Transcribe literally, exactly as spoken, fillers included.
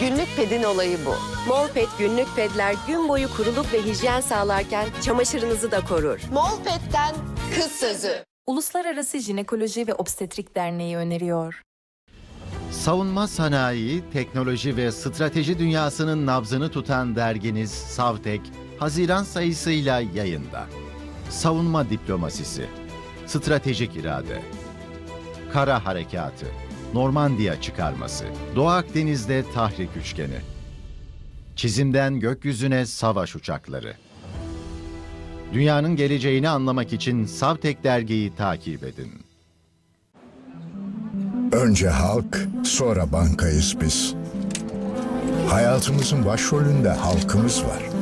Günlük pedin olayı bu. Molpet günlük pedler gün boyu kuruluk ve hijyen sağlarken çamaşırınızı da korur. Molpet'ten kız sözü. Uluslararası Jinekoloji ve Obstetrik Derneği öneriyor. Savunma sanayi, teknoloji ve strateji dünyasının nabzını tutan derginiz Savtek, Haziran sayısıyla yayında. Savunma diplomasisi, stratejik irade, kara harekatı, Normandiya çıkarması, Doğu Akdeniz'de tahrik üçgeni, çizimden gökyüzüne savaş uçakları. Dünyanın geleceğini anlamak için Savtek dergiyi takip edin. Önce halk, sonra bankayız biz. Hayatımızın başrolünde halkımız var.